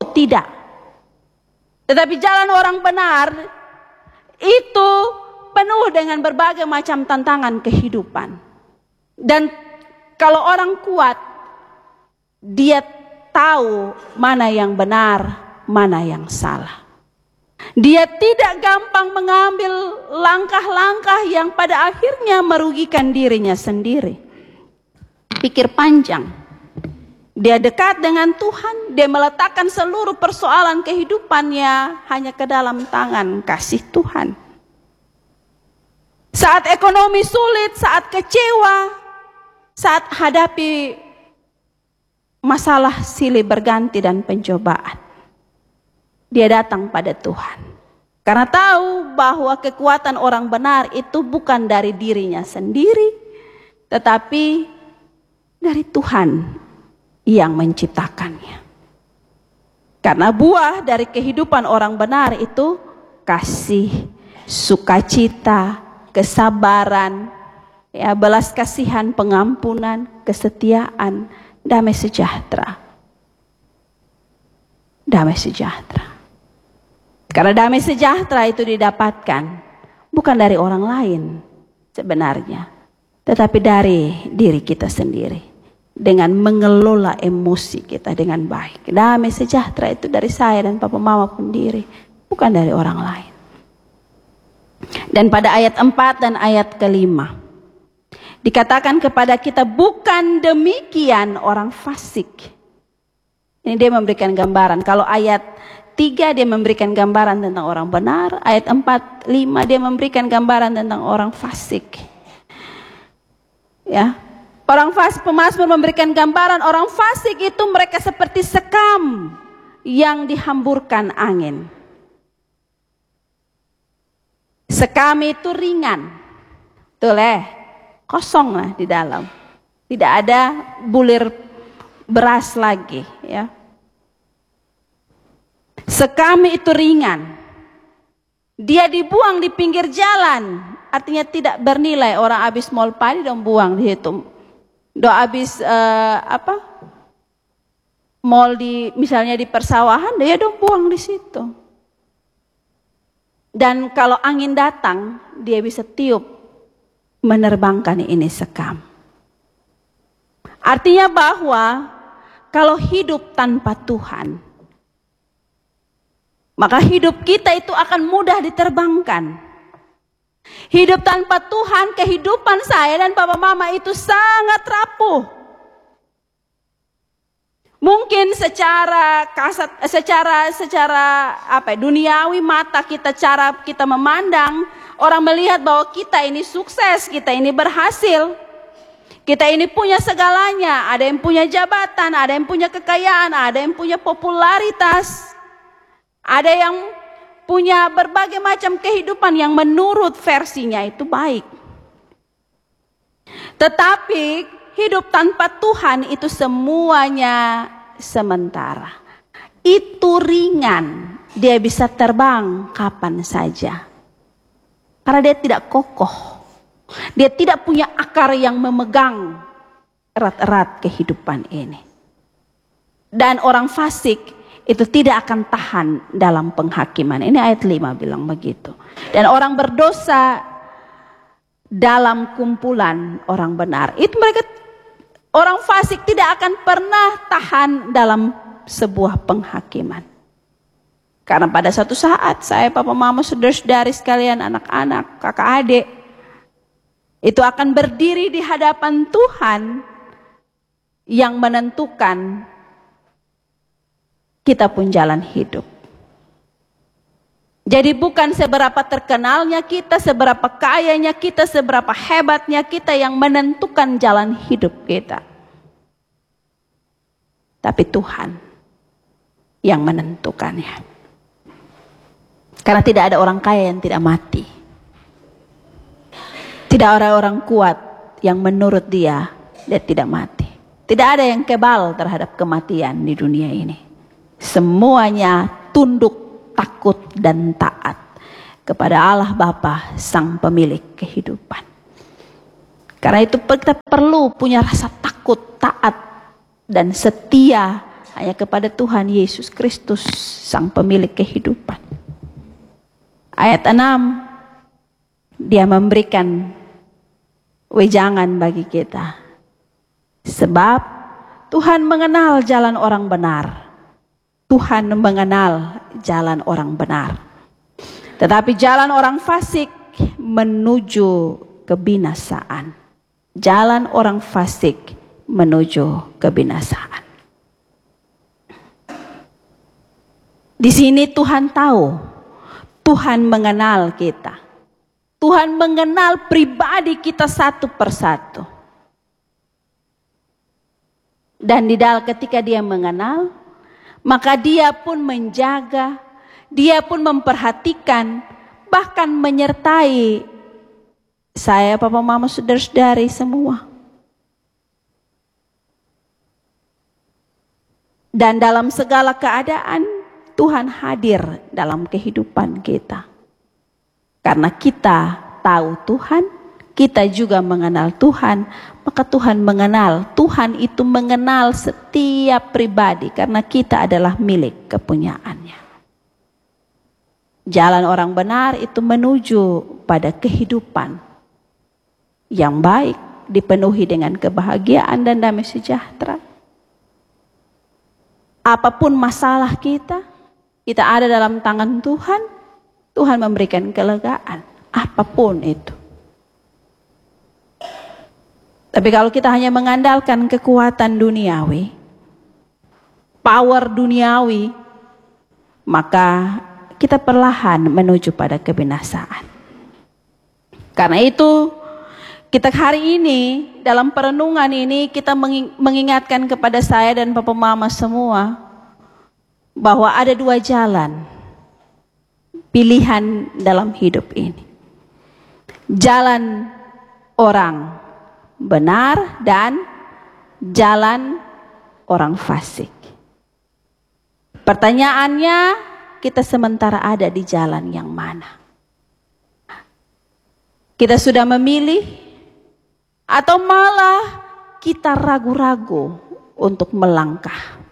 tidak. Tetapi jalan orang benar itu penuh dengan berbagai macam tantangan kehidupan. Dan kalau orang kuat, dia tahu mana yang benar, mana yang salah. Dia tidak gampang mengambil langkah-langkah yang pada akhirnya merugikan dirinya sendiri. Pikir panjang. Dia dekat dengan Tuhan, dia meletakkan seluruh persoalan kehidupannya hanya ke dalam tangan kasih Tuhan. Saat ekonomi sulit, saat kecewa, saat hadapi masalah silih berganti dan pencobaan, dia datang pada Tuhan. Karena tahu bahwa kekuatan orang benar itu bukan dari dirinya sendiri, tetapi dari Tuhan yang menciptakannya. Karena buah dari kehidupan orang benar itu kasih, sukacita, kesabaran, ya, belas kasihan, pengampunan, kesetiaan, damai sejahtera. Damai sejahtera. Karena damai sejahtera itu didapatkan bukan dari orang lain sebenarnya, tetapi dari diri kita sendiri. Dengan mengelola emosi kita dengan baik. Damai sejahtera itu dari saya dan papa mama sendiri, bukan dari orang lain. Dan pada ayat 4 dan ayat ke-5 dikatakan kepada kita, bukan demikian orang fasik. Ini dia memberikan gambaran. Kalau ayat 3 dia memberikan gambaran tentang orang benar, ayat 4, 5 dia memberikan gambaran tentang orang fasik. Ya. Orang fasik, pemazmur memberikan gambaran orang fasik itu mereka seperti sekam yang dihamburkan angin. Sekam itu ringan, tuh kosong lah di dalam, tidak ada bulir beras lagi, ya. Sekam itu ringan, dia dibuang di pinggir jalan, artinya tidak bernilai. Orang habis mol padi dan buang di situ. Doa habis mall misalnya di persawahan, dia dong buang di situ. Dan kalau angin datang, dia bisa tiup menerbangkan ini sekam. Artinya bahwa kalau hidup tanpa Tuhan, maka hidup kita itu akan mudah diterbangkan. Hidup tanpa Tuhan, kehidupan saya dan papa mama itu sangat rapuh. Mungkin secara kasat, secara duniawi mata kita, cara kita memandang, orang melihat bahwa kita ini sukses, kita ini berhasil. Kita ini punya segalanya, ada yang punya jabatan, ada yang punya kekayaan, ada yang punya popularitas. Ada yang punya berbagai macam kehidupan yang menurut versinya itu baik. Tetapi hidup tanpa Tuhan itu semuanya sementara. Itu ringan, dia bisa terbang kapan saja. Karena dia tidak kokoh. Dia tidak punya akar yang memegang erat-erat kehidupan ini. Dan orang fasik itu tidak akan tahan dalam penghakiman. Ini ayat 5 bilang begitu. Dan orang berdosa dalam kumpulan orang benar. Itu mereka, orang fasik tidak akan pernah tahan dalam sebuah penghakiman. Karena pada suatu saat saya, papa, mama, saudara-saudari sekalian, anak-anak, kakak, adik, itu akan berdiri di hadapan Tuhan yang menentukan kita pun jalan hidup. Jadi bukan seberapa terkenalnya kita, seberapa kayanya kita, seberapa hebatnya kita yang menentukan jalan hidup kita. Tapi Tuhan yang menentukannya. Karena tidak ada orang kaya yang tidak mati. Tidak ada orang kuat yang menurut dia tidak mati. Tidak ada yang kebal terhadap kematian di dunia ini. Semuanya tunduk, takut, dan taat kepada Allah Bapa, Sang Pemilik kehidupan. Karena itu kita perlu punya rasa takut, taat, dan setia hanya kepada Tuhan Yesus Kristus, Sang Pemilik kehidupan. Ayat 6, Dia memberikan wejangan bagi kita. Sebab Tuhan mengenal jalan orang benar. Tuhan mengenal jalan orang benar. Tetapi jalan orang fasik menuju kebinasaan. Jalan orang fasik menuju kebinasaan. Di sini Tuhan tahu, Tuhan mengenal kita. Tuhan mengenal pribadi kita satu persatu. Dan di dalam ketika Dia mengenal, maka Dia pun menjaga, Dia pun memperhatikan, bahkan menyertai saya, papa, mama, saudara-saudari semua. Dan dalam segala keadaan, Tuhan hadir dalam kehidupan kita. Karena kita tahu Tuhan, kita juga mengenal Tuhan, maka Tuhan mengenal. Tuhan itu mengenal setiap pribadi karena kita adalah milik kepunyaannya. Jalan orang benar itu menuju pada kehidupan yang baik, dipenuhi dengan kebahagiaan dan damai sejahtera. Apapun masalah kita ada dalam tangan Tuhan. Tuhan memberikan kelegaan, apapun itu. Tapi kalau kita hanya mengandalkan kekuatan duniawi, power duniawi, maka kita perlahan menuju pada kebinasaan. Karena itu, kita hari ini, dalam perenungan ini, kita mengingatkan kepada saya dan papa mama semua, bahwa ada dua jalan pilihan dalam hidup ini. Jalan orang benar dan jalan orang fasik. Pertanyaannya, kita sementara ada di jalan yang mana? Kita sudah memilih atau malah kita ragu-ragu untuk melangkah?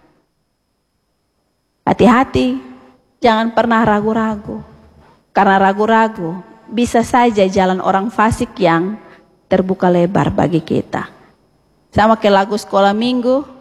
Hati-hati, jangan pernah ragu-ragu. Karena ragu-ragu bisa saja jalan orang fasik yang terbuka lebar bagi kita. Sama kayak lagu sekolah minggu,